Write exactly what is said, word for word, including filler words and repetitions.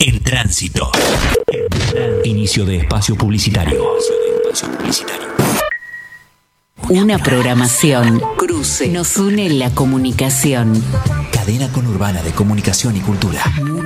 En tránsito. Inicio de espacio publicitario. Una programación. Cruce. Nos une la comunicación. Cadena conurbana de comunicación y cultura.